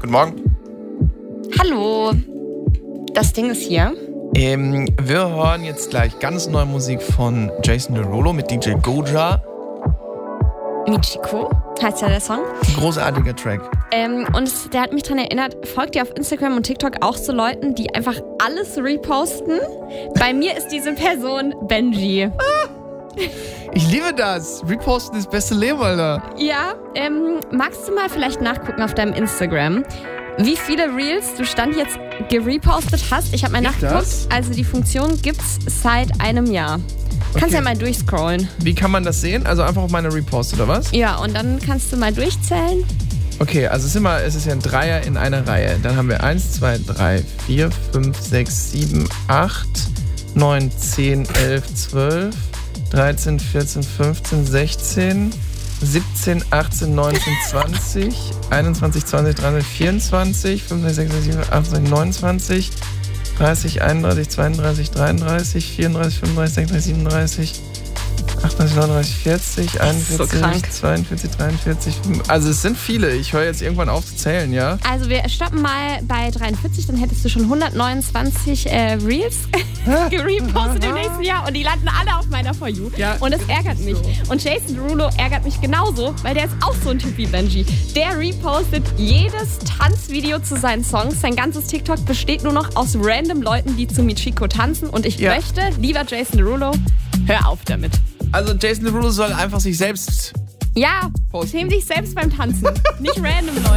Guten Morgen. Hallo. Das Ding ist hier. Wir hören jetzt gleich ganz neue Musik von Jason Derulo mit DJ Goja. Michiko heißt ja der Song. Großartiger Track. Und der hat mich daran erinnert, folgt ihr auf Instagram und TikTok auch so Leuten, die einfach alles reposten? Bei mir ist diese Person Benji. Ich liebe das. Reposten ist das beste Leben, Alter. Ja, magst du mal vielleicht nachgucken auf deinem Instagram, wie viele Reels du Stand jetzt gerepostet hast? Ich habe mal nachgeguckt. Also die Funktion gibt's seit einem Jahr. Kannst ja mal durchscrollen. Wie kann man das sehen? Also einfach auf meine Repost oder was? Ja, und dann kannst du mal durchzählen. Okay, also es ist ja ein Dreier in einer Reihe. Dann haben wir 1, 2, 3, 4, 5, 6, 7, 8, 9, 10, 11, 12, 13, 14, 15, 16, 17, 18, 19, 20, 21, 20, 23, 24, 25, 26, 27, 28, 29, 30, 31, 32, 33, 34, 35, 36, 37, 38, 39, 40, 41, 42, 43, 45. Also es sind viele. Ich höre jetzt irgendwann auf zu zählen, ja? Also wir stoppen mal bei 43, dann hättest du schon 129 Reels gerepostet im nächsten Jahr und die landen alle auf meiner For You. Ja, und das ärgert mich. So. Und Jason Derulo ärgert mich genauso, weil der ist auch so ein Typ wie Benji. Der repostet jedes Tanzvideo zu seinen Songs. Sein ganzes TikTok besteht nur noch aus random Leuten, die zu Michiko tanzen. Und ich möchte, lieber Jason Derulo, hör auf damit. Also Jason Derulo soll einfach sich selbst posten. Film sich selbst beim Tanzen, nicht random Leute.